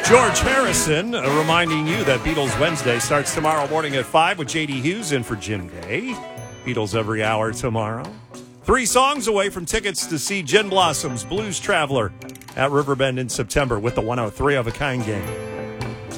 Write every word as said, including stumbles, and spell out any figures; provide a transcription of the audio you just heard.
George Harrison uh, reminding you that Beatles Wednesday starts tomorrow morning at five with J D Hughes in for Jim Day. Beatles every hour tomorrow. Three songs away from tickets to see Gin Blossom's Blues Traveler at Riverbend in September with the one oh three of a kind game.